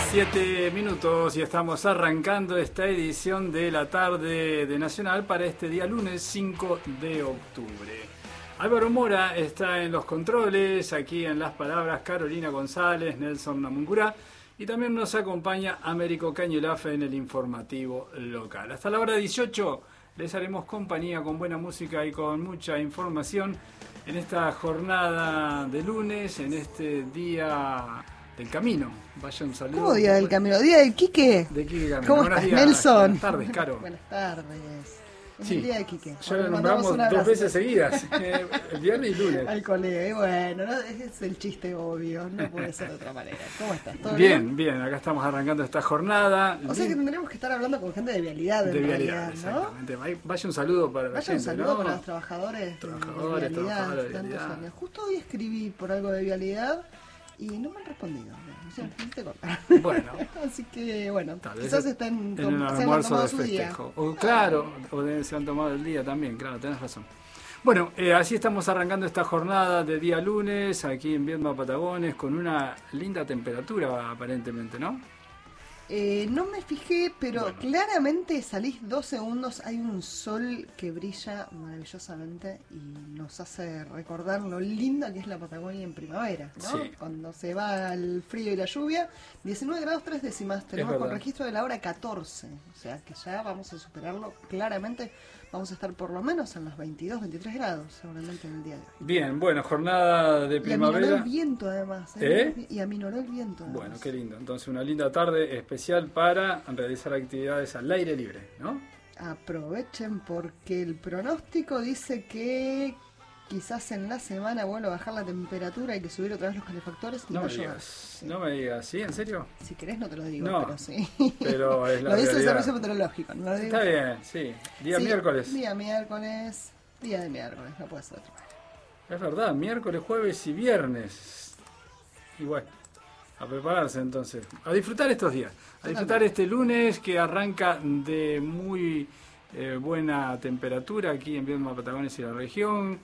7 minutos y estamos arrancando esta edición de la tarde de Nacional para este día lunes 5 de octubre. Álvaro Mora está en los controles, aquí en Las Palabras Carolina González, Nelson Namungurá y también nos acompaña Américo Cañelafe en el informativo local. Hasta la hora 18 les haremos compañía con buena música y con mucha información en esta jornada de lunes, en este día del camino. Vaya un saludo. ¿Cómo día del camino? ¿Día del Quique? De Quique Camino. ¿Cómo estás, Nelson? Buenas tardes, Caro. Buenas tardes. Es Sí, el día de Quique. ya lo nombramos dos veces seguidas, el viernes y lunes. Al colega, y bueno, ¿no? Es el chiste obvio, no puede ser de otra manera. ¿Cómo estás? ¿Todo bien? Bien, acá estamos arrancando esta jornada. O sea que tendremos que estar hablando con gente de vialidad, de vialidad, realidad, ¿no? exactamente. Vaya un saludo para la gente, un saludo ¿no? para los trabajadores de trabajadores de tantos vialidad. años. Justo hoy escribí por algo de vialidad y no me han respondido. Bueno, así que bueno, tal vez quizás estén en un se han almuerzo tomado de su día. festejo. O claro, o se han tomado el día también, claro, tenés razón. Bueno, así estamos arrancando esta jornada de día lunes aquí en Viedma, Patagones, con una linda temperatura aparentemente, ¿no? No me fijé, pero bueno, claramente salís 2 segundos, hay un sol que brilla maravillosamente y nos hace recordar lo linda que es la Patagonia en primavera, ¿no? Sí. Cuando se va el frío y la lluvia, 19 grados 3 décimas, tenemos con registro de la hora 14, o sea que ya vamos a superarlo claramente. Vamos a estar por lo menos en los 22, 23 grados seguramente en el día de hoy. Bien, bueno, jornada de primavera. Y aminoró el viento además. Y aminoró el viento además. Bueno, qué lindo. Entonces una linda tarde especial para realizar actividades al aire libre, ¿no? Aprovechen porque el pronóstico dice que quizás en la semana vuelva a bajar la temperatura, hay que subir otra vez los calefactores y no va a me llover. digas, Sí. no me digas, ¿sí? ¿En serio? Si querés no te lo digo, No, pero sí. pero es la lo dice el realidad. servicio meteorológico. No lo digo. Está bien, sí. Día Sí, miércoles. Día miércoles, no puede ser de otra manera. Es verdad, miércoles, jueves y viernes. Y bueno, a prepararse entonces. A disfrutar estos días. A disfrutar este lunes que arranca de muy buena temperatura aquí en Viedma, Patagones y la región.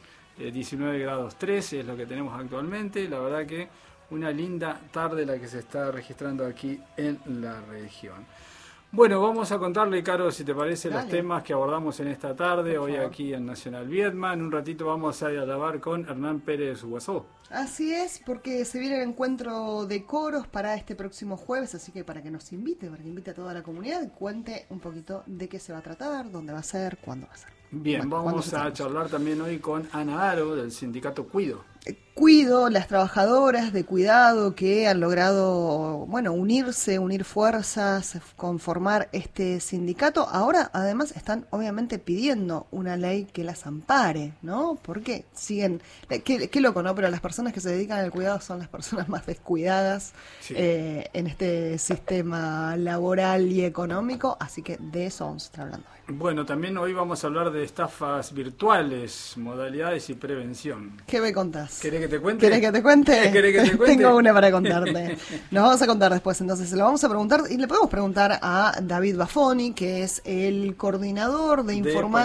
19 grados 3 es lo que tenemos actualmente. La verdad que una linda tarde la que se está registrando aquí en la región. Bueno, vamos a contarle, Caro, si te parece, Dale. los temas que abordamos en esta tarde, Por hoy favor. aquí en Nacional Viedma. En un ratito vamos a dialogar con Hernán Pérez Guasó. Así es, porque se viene el encuentro de coros para este próximo jueves, así que para que nos invite, para que invite a toda la comunidad y cuente un poquito de qué se va a tratar, dónde va a ser, cuándo va a ser. Bien, Bueno, vamos a charlar también hoy con Ana Aro del sindicato Cuido. Cuido, las trabajadoras de cuidado que han logrado, bueno, unir fuerzas, conformar este sindicato. Ahora, además, están obviamente pidiendo una ley que las ampare, ¿no? Porque siguen, qué loco, ¿no? Pero las personas que se dedican al cuidado son las personas más descuidadas Sí. en este sistema laboral y económico, así que de eso vamos a estar hablando hoy. Bueno, también hoy vamos a hablar de estafas virtuales, modalidades y prevención. ¿Qué me contás? ¿Querés que te cuente? ¿Querés que te cuente? ¿Querés que te cuente? Tengo una para contarte. Nos vamos a contar después, entonces se lo vamos a preguntar y le podemos preguntar a David Bafoni, que es el coordinador de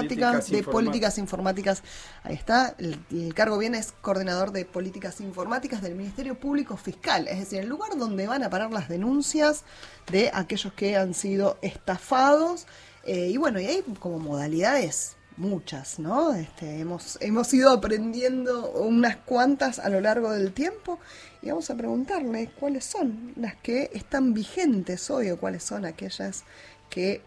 políticas informáticas. Ahí está, el cargo bien es coordinador de políticas informáticas del Ministerio Público Fiscal, es decir, el lugar donde van a parar las denuncias de aquellos que han sido estafados. Y bueno, y hay como modalidades muchas, ¿no? Hemos ido aprendiendo unas cuantas a lo largo del tiempo y vamos a preguntarle cuáles son las que están vigentes hoy o cuáles son aquellas que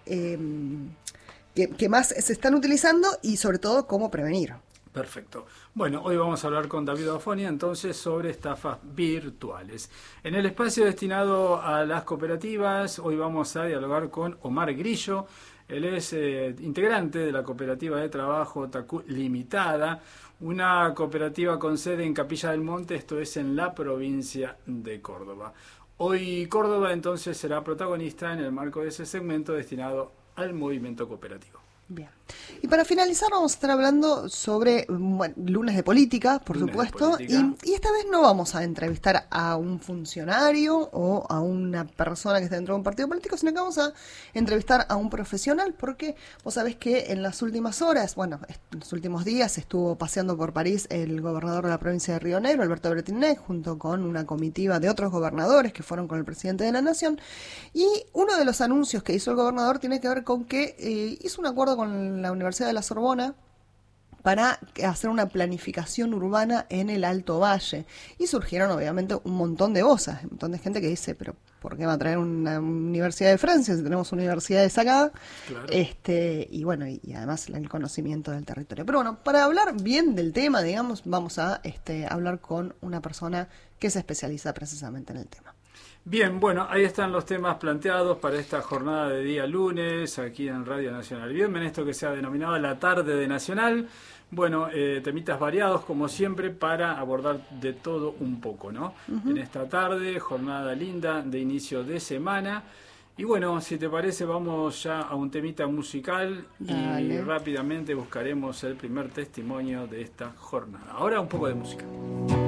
más se están utilizando y sobre todo cómo prevenir. Perfecto. Bueno, hoy vamos a hablar con David Bafoni entonces sobre estafas virtuales. En el espacio destinado a las cooperativas, hoy vamos a dialogar con Omar Grillo. Él es integrante de la cooperativa de trabajo TACU Limitada, una cooperativa con sede en Capilla del Monte, esto es en la provincia de Córdoba. Hoy Córdoba entonces será protagonista en el marco de ese segmento destinado al movimiento cooperativo. Bien. Y para finalizar vamos a estar hablando sobre lunes de política, por supuesto, y esta vez no vamos a entrevistar a un funcionario o a una persona que esté dentro de un partido político, sino que vamos a entrevistar a un profesional, porque vos sabés que en las últimas horas, en los últimos días estuvo paseando por París el gobernador de la provincia de Río Negro, Alberto Bretilnec, junto con una comitiva de otros gobernadores que fueron con el presidente de la Nación, y uno de los anuncios que hizo el gobernador tiene que ver con que hizo un acuerdo con la Universidad de la Sorbona para hacer una planificación urbana en el Alto Valle. Y surgieron obviamente un montón de voces, un montón de gente que dice, pero ¿por qué va a traer una universidad de Francia si tenemos universidades acá? Claro. Y además el conocimiento del territorio. Pero bueno, para hablar bien del tema, digamos, vamos a hablar con una persona que se especializa precisamente en el tema. Bien, bueno, ahí están los temas planteados para esta jornada de día lunes aquí en Radio Nacional. Bien, en esto que se ha denominado la tarde de Nacional. Bueno, temitas variados como siempre para abordar de todo un poco, ¿no? Uh-huh. En esta tarde, jornada linda de inicio de semana. Y bueno, si te parece, vamos ya a un temita musical. Dale. Y rápidamente buscaremos el primer testimonio de esta jornada. Ahora un poco de música.